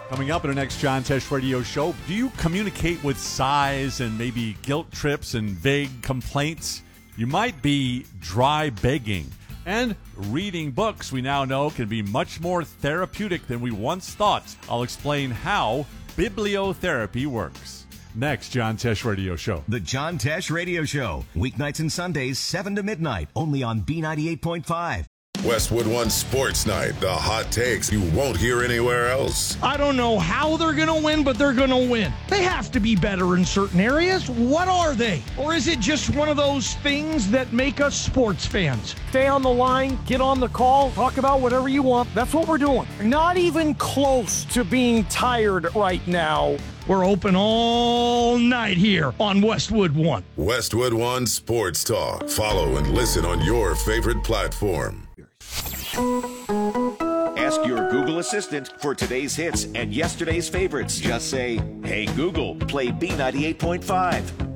Coming up in our next John Tesh Radio Show, do you communicate with sighs and maybe guilt trips and vague complaints? You might be dry begging. And reading books, we now know, can be much more therapeutic than we once thought. I'll explain how bibliotherapy works. Next John Tesh Radio Show. The John Tesh Radio Show. Weeknights and Sundays, 7 to midnight, only on B98.5. Westwood One Sports Night. The hot takes you won't hear anywhere else. I don't know how they're going to win, but they're going to win. They have to be better in certain areas. What are they? Or is it just one of those things that make us sports fans? Stay on the line, get on the call, talk about whatever you want. That's what we're doing. Not even close to being tired right now. We're open all night here on Westwood One. Westwood One Sports Talk. Follow and listen on your favorite platform. Ask your Google Assistant for today's hits and yesterday's favorites. Just say, "Hey Google, play B98.5."